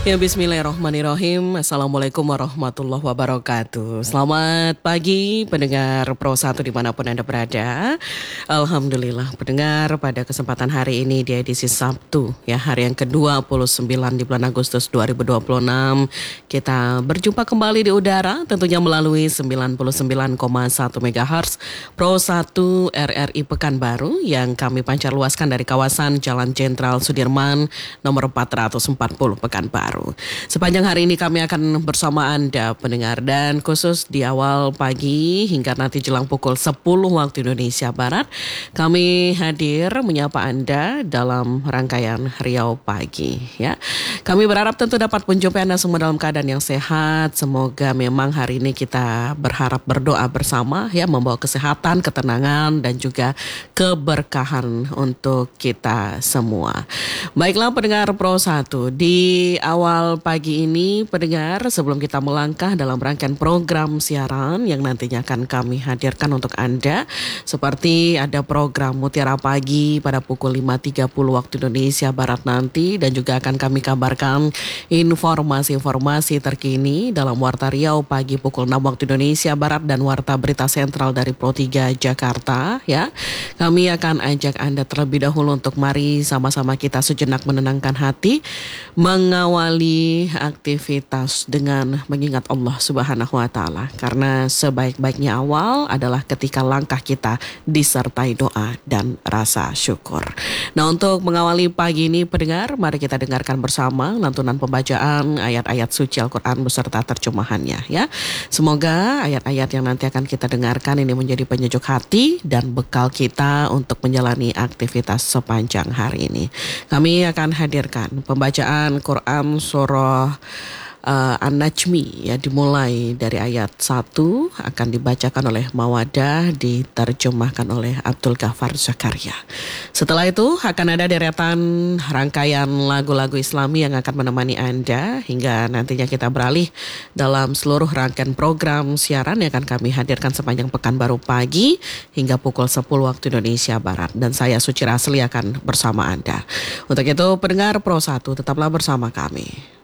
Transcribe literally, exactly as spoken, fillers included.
Ya, bismillahirrahmanirrahim. Assalamualaikum warahmatullahi wabarakatuh. Selamat pagi pendengar Pro satu dimanapun Anda berada. Alhamdulillah pendengar, pada kesempatan hari ini di edisi Sabtu, ya hari yang ke dua puluh sembilan di bulan Agustus dua ribu dua puluh enam, kita berjumpa kembali di udara tentunya melalui sembilan puluh sembilan koma satu megahertz Pro satu R R I Pekanbaru yang kami pancar luaskan dari kawasan Jalan Jenderal Sudirman nomor empat ratus empat puluh Pekanbaru. Sepanjang hari ini kami akan bersama Anda pendengar, dan khusus di awal pagi hingga nanti jelang pukul sepuluh waktu Indonesia Barat, kami hadir menyapa Anda dalam rangkaian Riau Pagi, ya. Kami berharap tentu dapat menjumpai Anda semua dalam keadaan yang sehat. Semoga memang hari ini kita berharap berdoa bersama, ya, membawa kesehatan, ketenangan dan juga keberkahan untuk kita semua. Baiklah pendengar Pro satu, di awal pagi ini pendengar, sebelum kita melangkah dalam rangkaian program siaran yang nantinya akan kami hadirkan untuk Anda, seperti ada program Mutiara Pagi pada pukul lima tiga puluh waktu Indonesia Barat nanti, dan juga akan kami kabarkan informasi-informasi terkini dalam Warta Riau Pagi pukul enam waktu Indonesia Barat dan Warta Berita Sentral dari Pro tiga Jakarta, ya. Kami akan ajak Anda terlebih dahulu untuk mari sama-sama kita sejenak menenangkan hati, mengawali aktivitas dengan mengingat Allah Subhanahu wa taala, karena sebaik-baiknya awal adalah ketika langkah kita disertai doa dan rasa syukur. Nah, untuk mengawali pagi ini pendengar, mari kita dengarkan bersama lantunan pembacaan ayat-ayat suci Al-Qur'an beserta terjemahannya, ya. Semoga ayat-ayat yang nanti akan kita dengarkan ini menjadi penyejuk hati dan bekal kita untuk menjalani aktivitas sepanjang hari ini. Kami akan hadirkan pembacaan Quran surah uh, An-Najmi, ya, dimulai dari ayat satu, akan dibacakan oleh Mawadah, diterjemahkan oleh Abdul Ghafar Zakaria. Setelah itu akan ada deretan rangkaian lagu-lagu Islami yang akan menemani Anda hingga nantinya kita beralih dalam seluruh rangkaian program siaran yang akan kami hadirkan sepanjang Pekanbaru pagi hingga pukul sepuluh waktu Indonesia Barat, dan saya Suci Rasli akan bersama Anda. Untuk itu pendengar Pro satu, tetaplah bersama kami.